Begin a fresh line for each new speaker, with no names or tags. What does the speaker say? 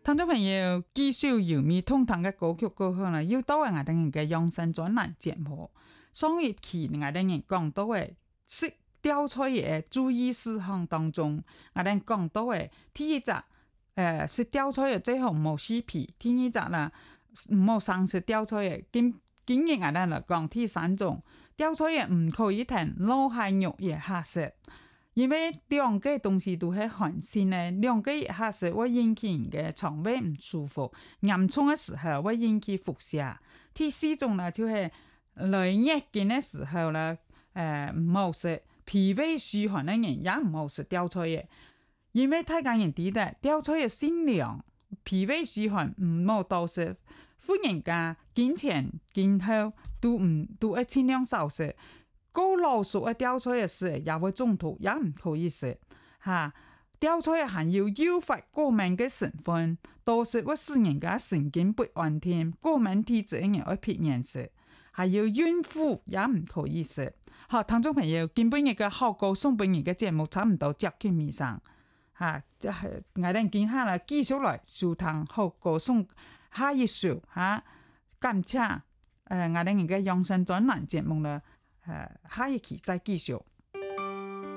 聽眾朋友，繼續由咪通堂嘅歌曲過後呢，又到我哋嘅養生專欄節目。上一期我哋講到嘅食吊菜嘅注意事項當中，我哋講到嘅第一隻，食吊菜嘅最好唔好撕皮；第二隻啦，唔好生食吊菜嘅。今日我哋嚟講第三種，吊菜嘅唔可以同老蟹肉也合食。因為兩個東西都係寒性咧，兩個一下食會引起人嘅腸胃唔舒服，嚴重嘅時候會引起腹瀉。第四種呢就係來月經嘅時候咧，唔好食，脾胃虛寒嘅人也唔好食吊菜嘅，因為大家人知道吊菜嘅性涼，脾胃虛寒唔好多食，婦人家經前經後都會盡量少食。高老熟嘅吊菜嘅時也會中毒，也唔可以食。吊菜含有誘發過敏嘅成分，多食會使人家神經不安定，過敏體質嘅人會避免食。還有孕婦也唔可以食。好，聽眾朋友，今本日嘅好歌送俾你嘅節目差唔多接近尾聲。我哋今下來繼續來收聽好歌送下一首。感謝我哋嘅養生專欄節目啦。下一期再繼續。